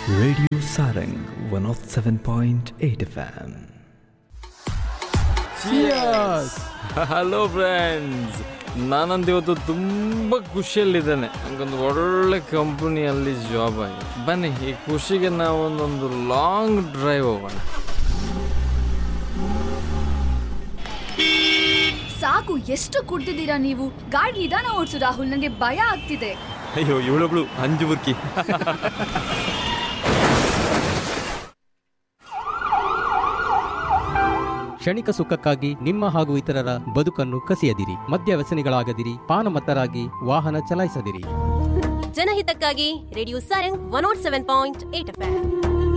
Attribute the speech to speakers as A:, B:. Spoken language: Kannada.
A: Radio Sarang 107.8 FM.
B: Hello friends, ನಾನಂದು ಇವತ್ತು ತುಂಬ ಖುಷಿಯಲ್ಲಿದ್ದೇನೆ. ನನಗೊಂದು ಒಳ್ಳೆ ಕಂಪನಿಯಲ್ಲಿ ಜಾಬ್ ಆಗಿದೆ. ಬನ್ನಿ, ಈ ಖುಷಿಗೆ ನಾವೊಂದೊಂದು ಲಾಂಗ್ ಡ್ರೈವ್ ಹೋಗೋಣ.
C: ಸಾಕು, ಎಷ್ಟು ಕುಡ್ದಿದ್ದೀರಾ ನೀವು? ಗಾಡಿ ನಿಧಾನ ಓಡಿಸು ರಾಹುಲ್, ನನಗೆ ಭಯ ಆಗ್ತಿದೆ.
B: ಅಯ್ಯೋ, ಇವಳೊಬ್ಳು ಅಂಜು ಬುರ್ಕಿ.
D: ಕ್ಷಣಿಕ ಸುಖಕ್ಕಾಗಿ ನಿಮ್ಮ ಹಾಗೂ ಇತರರ ಬದುಕನ್ನು ಕಸಿಯದಿರಿ. ಮದ್ಯ ವ್ಯಸನಿಗಳಾಗದಿರಿ. ಪಾನಮತ್ತರಾಗಿ ವಾಹನ ಚಲಾಯಿಸದಿರಿ.
E: ಜನಹಿತಕ್ಕಾಗಿ ರೇಡಿಯೋ ಸಾರಂಗ್ 107.8 FM.